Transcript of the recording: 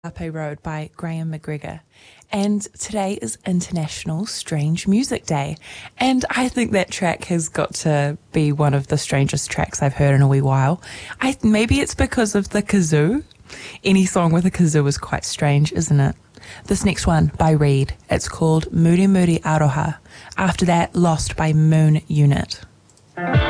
Ape Road by Graham McGregor. And today is International Strange Music Day. And I think that track has got to be one of the strangest tracks I've heard in a wee while. Maybe it's because of the kazoo. Any song with a kazoo is quite strange, isn't it? This next one by Reed, it's called Muri Muri Aroha. After that, Lost by Moon Unit.